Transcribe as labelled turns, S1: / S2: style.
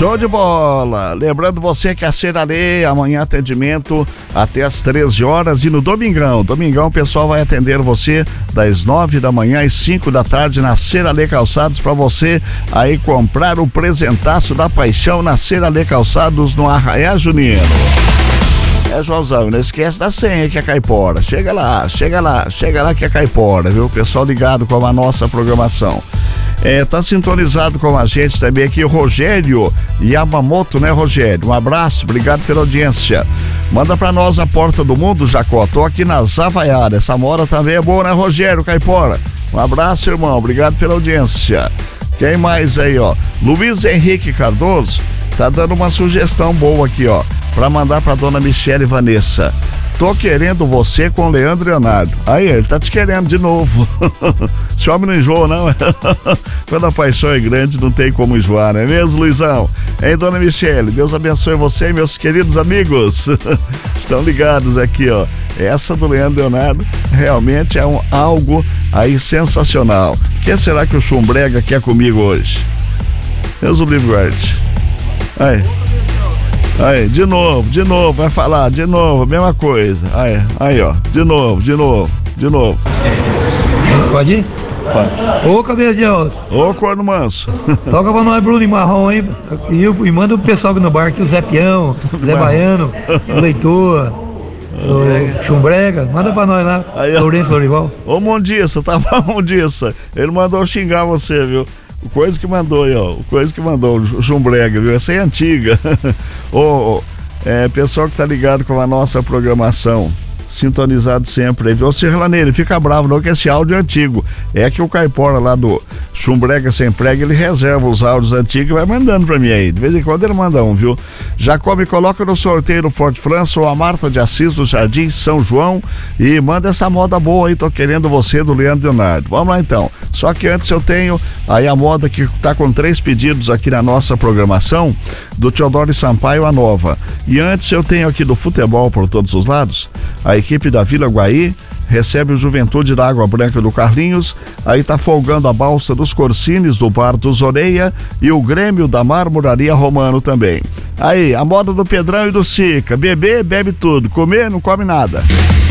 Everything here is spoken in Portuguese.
S1: Show de bola! Lembrando você que a Seralê, amanhã atendimento até às 13 horas e no domingão o pessoal vai atender você das 9 da manhã às 5 da tarde na Seralê Calçados para você aí comprar o presentaço da paixão na Seralê Calçados no Arraiá Junino. Joãozão, não esquece da senha que é caipora. Chega lá que é caipora, viu? O pessoal ligado com a nossa programação. Tá sintonizado com a gente também aqui o Rogério Yamamoto, né, Rogério? Um abraço, obrigado pela audiência. Manda pra nós a Porta do Mundo, Jacó. Tô aqui na Zavaiara. Essa mora também é boa, né, Rogério Caipora? Um abraço, irmão, obrigado pela audiência. Quem mais aí, ó? Luiz Henrique Cardoso tá dando uma sugestão boa aqui, ó, pra mandar pra dona Michele Vanessa. Tô querendo você com Leandro e Leonardo. Aí, ele tá te querendo de novo. Esse homem não enjoa, não? Quando a paixão é grande, não tem como enjoar, não é mesmo, Luizão? Hein, dona Michele? Deus abençoe você e meus queridos amigos. Estão ligados aqui, ó. Essa do Leandro e Leonardo realmente é algo aí sensacional. O que será que o Chumbrega quer comigo hoje? Deus o livre guarde. Aí, de novo, vai falar, de novo, mesma coisa. Aí, ó, de novo.
S2: Pode ir?
S1: Pode.
S2: Ô, cabeça de osso.
S1: Ô, corno manso.
S2: Toca pra nós, Bruno e Marrom, hein? E manda o pessoal aqui no bar aqui, o Zé Peão, o Zé Baiano, o Leitor, o Chumbrega, manda pra nós lá, Lourenço Lorival.
S1: Ô, Mondiça, tá bom, Mondiça. Ele mandou xingar você, viu? O coisa que mandou aí, ó. O Chumbrega, viu? Essa é antiga. Pessoal que tá ligado com a nossa programação, sintonizado sempre aí, viu? Ô, Cirlaneiro, fica bravo não, que esse áudio é antigo. É que o caipora lá do Chumbrega Sem Prega, ele reserva os áudios antigos e vai mandando pra mim aí. De vez em quando ele manda um, viu? Jacó, me coloca no sorteio do Forte França ou a Marta de Assis do Jardim São João e manda essa moda boa aí, tô querendo você, do Leandro Leonardo. Vamos lá então. Só que antes eu tenho aí a moda que tá com 3 pedidos aqui na nossa programação, do Teodoro Sampaio, a nova. E antes eu tenho aqui do futebol por todos os lados, a equipe da Vila Guaí recebe o Juventude da Água Branca do Carlinhos, aí tá folgando a balsa dos Corsines do Bar dos Oreia e o Grêmio da Marmoraria Romano também. Aí, a moda do Pedrão e do Sica, beber, bebe tudo, comer, não come nada.